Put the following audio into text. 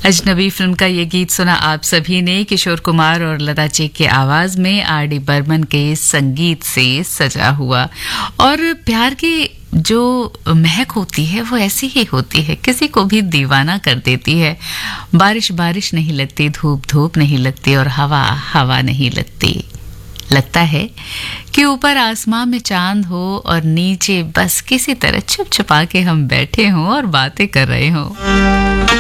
अजनबी फिल्म का ये गीत सुना आप सभी ने किशोर कुमार और लता जी की आवाज में, आर डी बर्मन के संगीत से सजा हुआ। और प्यार की जो महक होती है वो ऐसी ही होती है, किसी को भी दीवाना कर देती है। बारिश बारिश नहीं लगती, धूप धूप नहीं लगती और हवा हवा नहीं लगती। लगता है कि ऊपर आसमां में चांद हो और नीचे बस किसी तरह छुप छुपा के हम बैठे हों और बातें कर रहे हों।